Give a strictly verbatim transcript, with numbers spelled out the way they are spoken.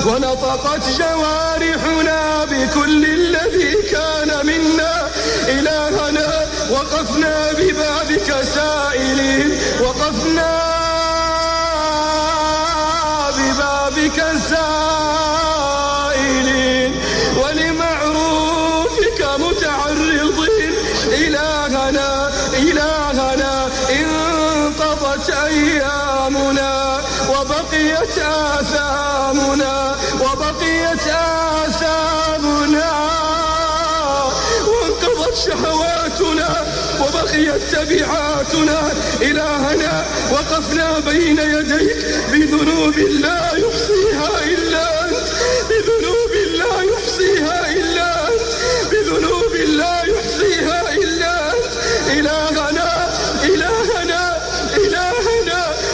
ونطقت جوارحنا بكل الذي كان منا إلهنا. وقفنا ببابك سائلين، وقفنا ببابك سائلين، ولمعروفك متعرضين. إلهنا إلهنا انقضت أيامنا وبقيت آثامنا وبقيت آثامنا وانقضت شهواتنا وبقيت تبعاتنا. إلهنا وقفنا بين يديك بذنوب لا يحصيها إلا